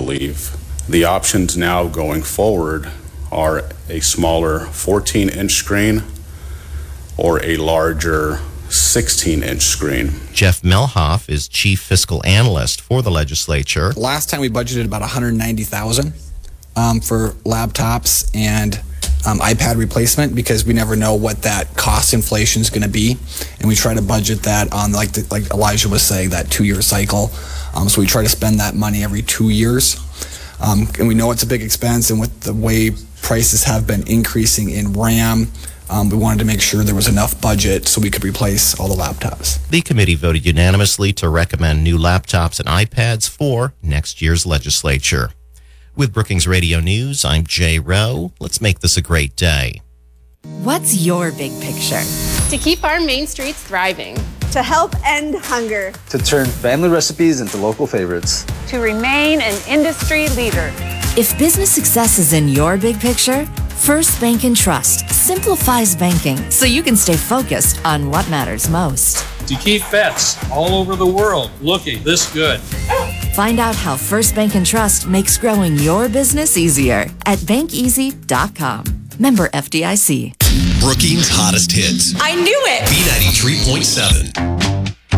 believe. The options now going forward are a smaller 14-inch screen or a larger 16-inch screen. Jeff Melhoff is chief fiscal analyst for the legislature. Last time we budgeted about $190,000 for laptops and iPad replacement, because we never know what that cost inflation is going to be, and we try to budget that on like Elijah was saying, that 2-year cycle. So we try to spend that money every 2 years, and we know it's a big expense. And with the way prices have been increasing in RAM, we wanted to make sure there was enough budget so we could replace all the laptops. The committee voted unanimously to recommend new laptops and iPads for next year's legislature. With Brookings Radio News, I'm Jay Rowe. Let's make this a great day. What's your big picture? To keep our main streets thriving. To help end hunger. To turn family recipes into local favorites. To remain an industry leader. If business success is in your big picture, First Bank & Trust simplifies banking so you can stay focused on what matters most. To keep vets all over the world looking this good. Find out how First Bank & Trust makes growing your business easier at bankeasy.com. Member FDIC. Brookings' hottest hits. I knew it! B93.7.